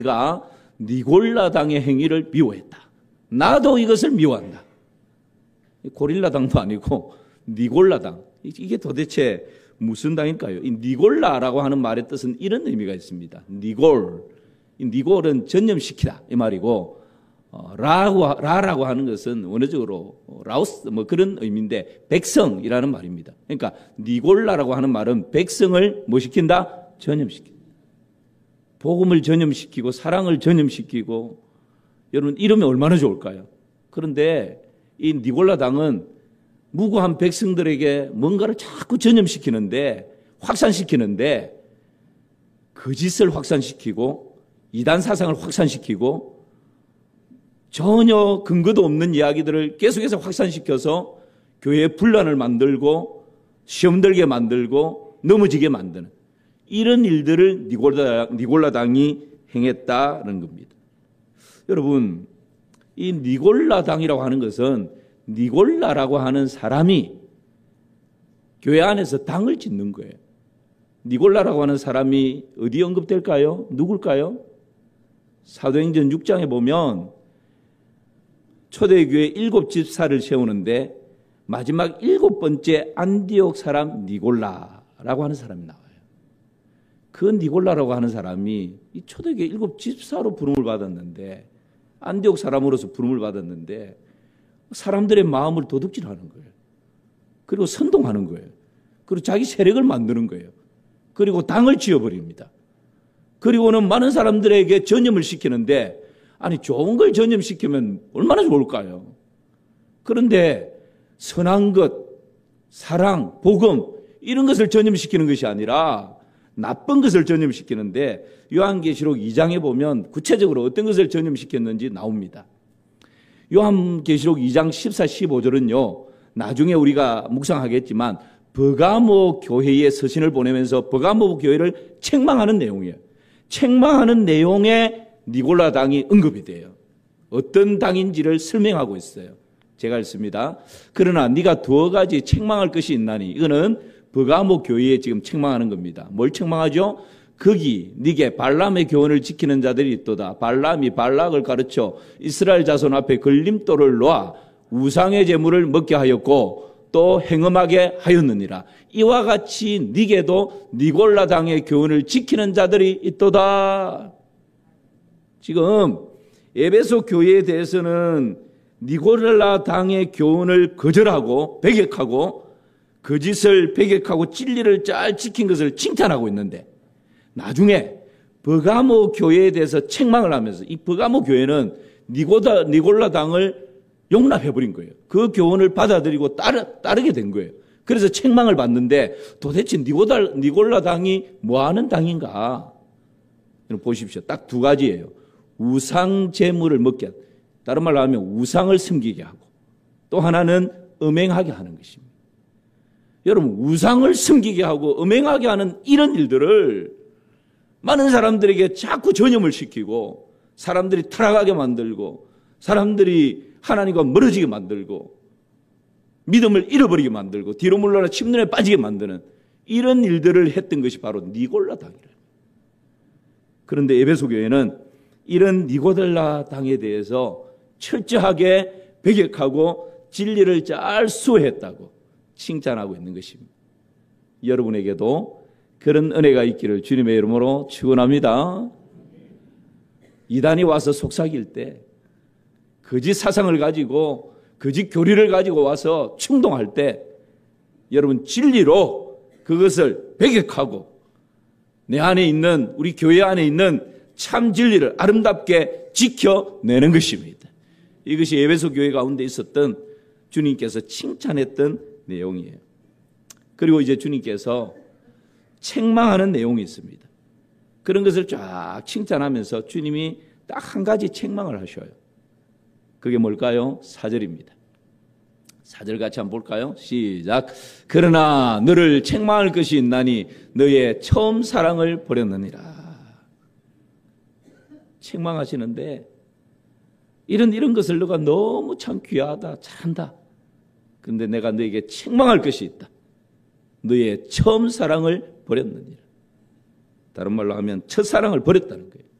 내가 니골라당의 행위를 미워했다. 나도 이것을 미워한다. 고릴라당도 아니고 니골라당. 이게 도대체 무슨 당일까요? 이 니골라라고 하는 말의 뜻은 이런 의미가 있습니다. 니골. 이 니골은 전념시키다 이 말이고, 라라고 하는 것은 원어적으로 라오스 뭐 그런 의미인데 백성이라는 말입니다. 그러니까 니골라라고 하는 말은 백성을 뭐 시킨다? 전념시킨다. 복음을 전념시키고 사랑을 전념시키고, 여러분 이러면 얼마나 좋을까요? 그런데 이 니골라 당은 무고한 백성들에게 뭔가를 자꾸 전념시키는데, 확산시키는데, 거짓을 확산시키고 이단 사상을 확산시키고 전혀 근거도 없는 이야기들을 계속해서 확산시켜서 교회에 분란을 만들고 시험 들게 만들고 넘어지게 만드는 이런 일들을 니골라당이 행했다는 겁니다. 여러분, 이 니골라당이라고 하는 것은 니골라라고 하는 사람이 교회 안에서 당을 짓는 거예요. 니골라라고 하는 사람이 어디 언급될까요? 누굴까요? 사도행전 6장에 보면 초대교회 7집사를 세우는데 마지막 7번째 안디옥 사람 니골라라고 하는 사람이 나와요. 그 니골라라고 하는 사람이 이 초대교회 7집사로 부름을 받았는데, 안디옥 사람으로서 부름을 받았는데 사람들의 마음을 도둑질하는 거예요. 그리고 선동하는 거예요. 그리고 자기 세력을 만드는 거예요. 그리고 당을 지어버립니다. 그리고는 많은 사람들에게 전염을 시키는데, 아니 좋은 걸 전염시키면 얼마나 좋을까요? 그런데 선한 것, 사랑, 복음 이런 것을 전염시키는 것이 아니라 나쁜 것을 전염시키는데, 요한계시록 2장에 보면 구체적으로 어떤 것을 전염시켰는지 나옵니다. 요한계시록 2장 14, 15절은요 나중에 우리가 묵상하겠지만 버가모 교회에 서신을 보내면서 버가모 교회를 책망하는 내용이에요. 책망하는 내용에 니골라 당이 언급이 돼요. 어떤 당인지를 설명하고 있어요. 제가 읽습니다. 그러나 네가 두어 가지 책망할 것이 있나니, 이거는 버가모 교회에 지금 책망하는 겁니다. 뭘 책망하죠? 거기 네게 발람의 교훈을 지키는 자들이 있도다. 발람이 발락을 가르쳐 이스라엘 자손 앞에 걸림돌을 놓아 우상의 제물을 먹게 하였고 또 행음하게 하였느니라. 이와 같이 네게도 니골라 당의 교훈을 지키는 자들이 있도다. 지금 에베소 교회에 대해서는 니골라 당의 교훈을 거절하고 배격하고 거짓을 배격하고 진리를 잘 지킨 것을 칭찬하고 있는데, 나중에 버가모 교회에 대해서 책망을 하면서 이 버가모 교회는 니골라 당을 용납해버린 거예요. 그 교훈을 받아들이고 따르게 된 거예요. 그래서 책망을 받는데 도대체 니골라 당이 뭐하는 당인가? 보십시오. 딱 두 가지예요. 우상 제물을 먹게 하고, 다른 말로 하면 우상을 섬기게 하고, 또 하나는 음행하게 하는 것입니다. 여러분, 우상을 섬기게 하고 음행하게 하는 이런 일들을 많은 사람들에게 자꾸 전염을 시키고 사람들이 타락하게 만들고 사람들이 하나님과 멀어지게 만들고 믿음을 잃어버리게 만들고 뒤로 물러나 침륜에 빠지게 만드는 이런 일들을 했던 것이 바로 니골라 당이래요. 그런데 에베소 교회는 이런 니골라 당에 대해서 철저하게 배격하고 진리를 잘 수호했다고 칭찬하고 있는 것입니다. 여러분에게도 그런 은혜가 있기를 주님의 이름으로 축원합니다. 이단이 와서 속삭일 때, 거짓 사상을 가지고 거짓 교리를 가지고 와서 충동할 때, 여러분 진리로 그것을 배격하고 내 안에 있는, 우리 교회 안에 있는 참 진리를 아름답게 지켜내는 것입니다. 이것이 에베소 교회 가운데 있었던 주님께서 칭찬했던 내용이에요. 그리고 이제 주님께서 책망하는 내용이 있습니다. 그런 것을 쫙 칭찬하면서 주님이 딱 한 가지 책망을 하셔요. 그게 뭘까요? 4절입니다. 4절 같이 한번 볼까요? 시작. 그러나 너를 책망할 것이 있나니 너의 처음 사랑을 버렸느니라. 책망하시는데 이런 것을 너가 너무 참 귀하다, 잘한다. 그런데 내가 너에게 책망할 것이 있다. 너의 처음 사랑을 버렸느니라. 다른 말로 하면 첫사랑을 버렸다는 거예요.